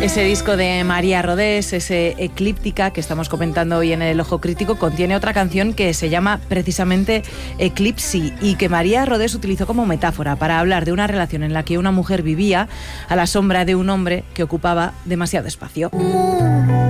Ese disco de María Rodés, ese Eclíptica que estamos comentando hoy en El Ojo Crítico, contiene otra canción que se llama precisamente Eclipsi y que María Rodés utilizó como metáfora para hablar de una relación en la que una mujer vivía a la sombra de un hombre que ocupaba demasiado espacio.